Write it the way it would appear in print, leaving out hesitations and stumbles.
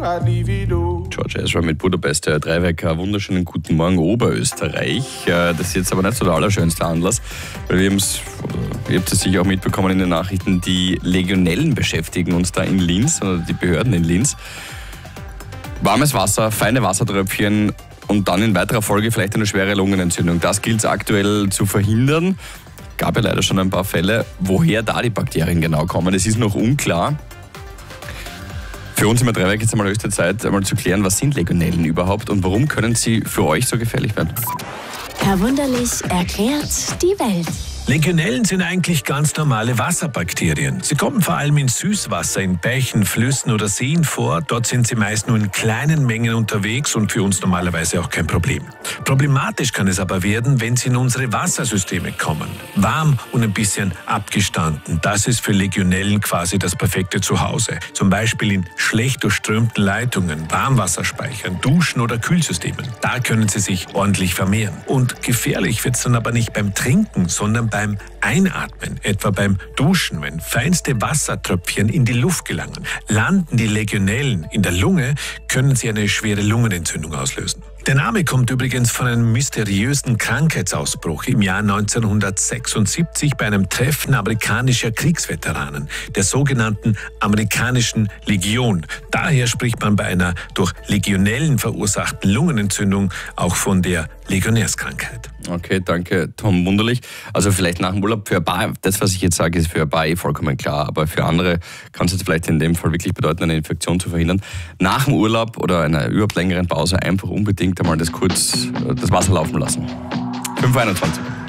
George Ezra mit Budapest, der Dreiwecker. Wunderschönen guten Morgen, Oberösterreich. Das ist jetzt aber nicht so der allerschönste Anlass, weil ihr habt es sicher auch mitbekommen in den Nachrichten, die Legionellen beschäftigen uns da in Linz, oder die Behörden in Linz. Warmes Wasser, feine Wassertröpfchen und dann in weiterer Folge vielleicht eine schwere Lungenentzündung. Das gilt es aktuell zu verhindern. Gab ja leider schon ein paar Fälle. Woher da die Bakterien genau kommen, das ist noch unklar. Für uns im Dreiweck jetzt einmal höchste Zeit, einmal zu klären, was sind Legionellen überhaupt und warum können sie für euch so gefährlich werden? Herr Wunderlich erklärt die Welt. Legionellen sind eigentlich ganz normale Wasserbakterien. Sie kommen vor allem in Süßwasser, in Bächen, Flüssen oder Seen vor. Dort sind sie meist nur in kleinen Mengen unterwegs und für uns normalerweise auch kein Problem. Problematisch kann es aber werden, wenn sie in unsere Wassersysteme kommen. Warm und ein bisschen abgestanden. Das ist für Legionellen quasi das perfekte Zuhause. Zum Beispiel in schlecht durchströmten Leitungen, Warmwasserspeichern, Duschen oder Kühlsystemen. Da können sie sich ordentlich vermehren. Und gefährlich wird es dann aber nicht beim Trinken, sondern beim Einatmen, etwa beim Duschen, wenn feinste Wassertröpfchen in die Luft gelangen. Landen die Legionellen in der Lunge, können sie eine schwere Lungenentzündung auslösen. Der Name kommt übrigens von einem mysteriösen Krankheitsausbruch im Jahr 1976 bei einem Treffen amerikanischer Kriegsveteranen, der sogenannten amerikanischen Legion. Daher spricht man bei einer durch Legionellen verursachten Lungenentzündung auch von der Legionärskrankheit. Okay, danke, Tom Wunderlich. Also vielleicht nach dem Urlaub für ein paar, das was ich jetzt sage, ist für ein paar vollkommen klar, aber für andere kann es jetzt vielleicht in dem Fall wirklich bedeuten, eine Infektion zu verhindern. Nach dem Urlaub oder einer überhaupt längeren Pause einfach unbedingt einmal das Wasser laufen lassen. 5:21.